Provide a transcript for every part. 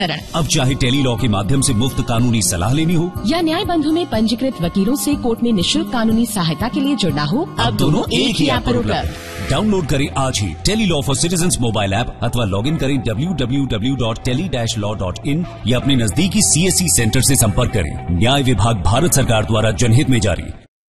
अब चाहे tele law के माध्यम से मुफ्त कानूनी सलाह लेनी हो या न्याय बंधु में पंजीकृत वकीलों से कोर्ट में निःशुल्क कानूनी सहायता के लिए जुड़ना हो, अब दोनों एक ही ऐप पर उपलब्ध। डाउनलोड करें आज ही tele law for citizens mobile app अथवा लॉग इन करें www.tele-law.in या अपने नजदीकी CSC सेंटर से संपर्क करें। न्याय विभाग भारत सरकार द्वारा जनहित में जारी।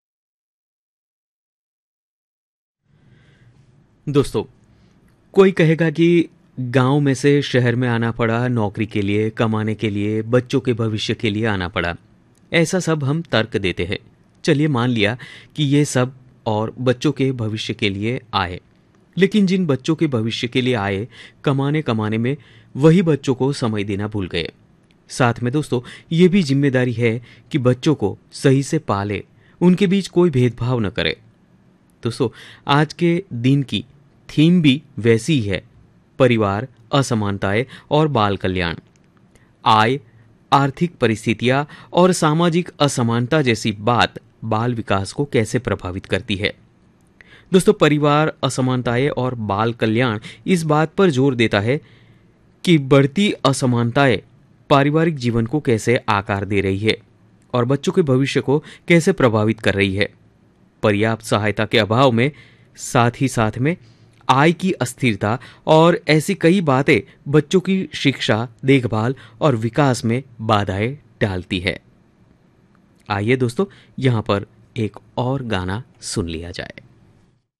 दोस्तों, कोई कहेगा कि गांव में से शहर में आना पड़ा, नौकरी के लिए, कमाने के लिए, बच्चों के भविष्य के लिए आना पड़ा। ऐसा सब हम तर्क देते हैं। चलिए मान लिया कि ये सब और बच्चों के भविष्य के लिए आए, लेकिन जिन बच्चों के भविष्य के लिए आए, कमाने में वही बच्चों को समय देना भूल गए। साथ में दोस्तों, ये भी जिम्मेदारी है कि बच्चों को सही से पाले, उनके बीच कोई भेदभाव न करे। दोस्तों, आज के दिन की थीम भी वैसी ही है, परिवार, असमानताएं और बाल कल्याण। आय, आर्थिक परिस्थितियां और सामाजिक असमानता जैसी बात बाल विकास को कैसे प्रभावित करती है। दोस्तों, परिवार, असमानताएं और बाल कल्याण इस बात पर जोर देता है कि बढ़ती असमानताएं पारिवारिक जीवन को कैसे आकार दे रही है और बच्चों के भविष्य को कैसे प्रभावित कर रही है। पर्याप्त सहायता के अभाव में, साथ ही साथ में आय की अस्थिरता और ऐसी कई बातें बच्चों की शिक्षा, देखभाल और विकास में बाधाएं डालती है। आइए दोस्तों, यहां पर एक और गाना सुन लिया जाए।